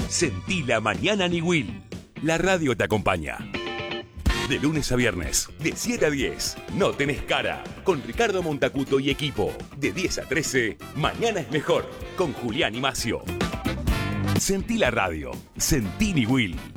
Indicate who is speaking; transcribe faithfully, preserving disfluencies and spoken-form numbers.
Speaker 1: Sentí la mañana Niwil. La radio te acompaña. De lunes a viernes, de siete a diez, No Tenés Cara, con Ricardo Montacuto y equipo. De diez a trece, Mañana es Mejor, con Julián y Macio. Sentí la radio. Sentí Niwil.